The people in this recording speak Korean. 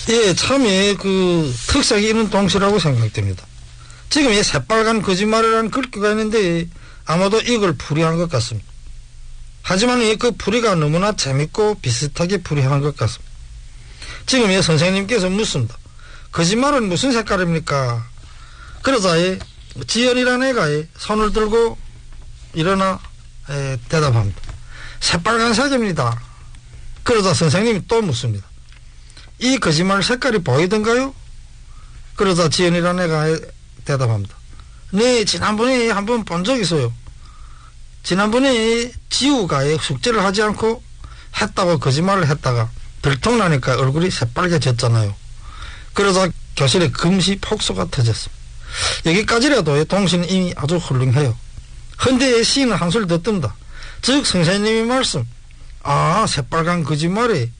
예, 참에 그 특색이 있는 동시라고 생각됩니다. 지금 이 새빨간 거짓말이라는 글귀가 있는데 아마도 이걸 풀이한 것 같습니다. 하지만 그 풀이가 너무나 재밌고 비슷하게 풀이한 것 같습니다. 지금 이 선생님께서 묻습니다. 거짓말은 무슨 색깔입니까? 그러자 지연이라는 애가 손을 들고 일어나 대답합니다. 새빨간색입니다. 그러자 선생님이 또 묻습니다. 이 거짓말 색깔이 보이던가요? 그러자 지연이라는 애가 대답합니다. 네, 지난번에 한번 본 적 있어요. 지난번에 지우가 숙제를 하지 않고 했다고 거짓말을 했다가 들통나니까 얼굴이 새빨개졌잖아요. 그러자 교실에 금시 폭소가 터졌습니다. 여기까지라도 동시는 이미 아주 훌륭해요. 헌데 시인은 한술 더 뜬다. 즉 선생님의 말씀, 새빨간 거짓말에